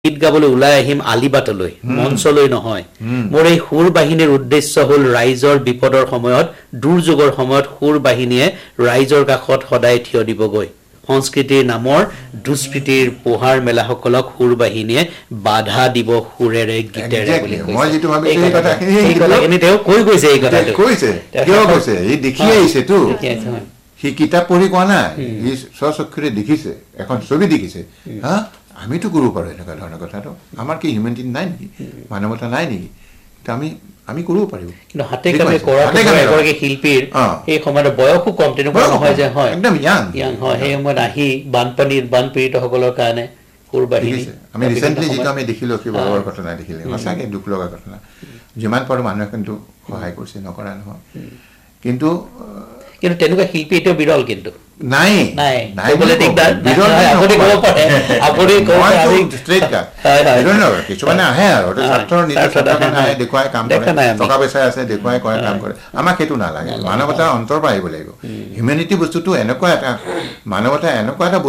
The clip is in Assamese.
গীত গাবলৈ ওলাই আহিম আলিবাটলৈ মঞ্চলৈ নহয় মোৰ এই সুৰ বাহিনীৰ উদ্দেশ্য হ'ল ৰাইজৰ বিপদৰ সময়ত দুৰ্যোগৰ সময়ত সুৰ বাহিনীয়ে ৰাইজৰ কাষত সদায় থিয় দিবগৈ সংস্কৃতিৰ নামৰ দুষ্কৃতিৰ পোহাৰ মেলাসকলক সুৰ বাহিনীয়ে বাধা দিব সুৰেৰে গীতেৰে বুলি কৈছে মই যেটো ভাবিছো এই কথা এনে তেওঁ কৈ গৈছে এই কথাটো কৈছে কিয় কৈছে এই দেখি আহিছে তো হি কিতাপ পঢ়ি কোৱা নাই হি স্বচক্ষুৰে দেখিছে এখন ছবি দেখিছে হা আমিতো কৰিব পাৰো এনেকুৱা ধৰণৰ কথাটো আমাৰ কি হিউম্যানিটি নাই নেকি মানৱতা নাই নেকি আমি কৰিব পাৰিব কিন্তু হাতে কামে কৰা এগৰাকী শিল্পীৰ এই সময়ত বয়সো কম তেনেকুৱা নহয় যে হয় একদম ইয়াং হয় সেই সময়ত আহি বানপীড়িতসকলৰ কাৰণে সুৰ বাহিনী আমি ৰিসেন্টলি যেটা আমি দেখিলো কি বৰৰ ঘটনা দেখিলে সঁচাকে দুখ লগা ঘটনা যিমান পাৰো মানুহে কিন্তু সহায় কৰিছে নকৰা নহয় কিন্তু তেনেকুৱা শিল্পী এতিয়াও বিৰল কিন্তু নাই বলে দিগদাৰ বিৰল আপুনি ক'ব পাৰে আপুনি আমি straight cut I don't know কিছুমানে আহে আৰু ছাত্ৰৰ নিজৰ ছাত্ৰখন আহে দেখুৱাই কাম কৰে টকা পইচা আছে দেখুৱাই কৰে কাম কৰে আমাক সেইটো নালাগে মানৱতা অন্তৰ পৰা আহিব লাগিব হিউম্যানিটি বস্তুটো এনেকুৱা এটা মানৱতা এনেকুৱা এটা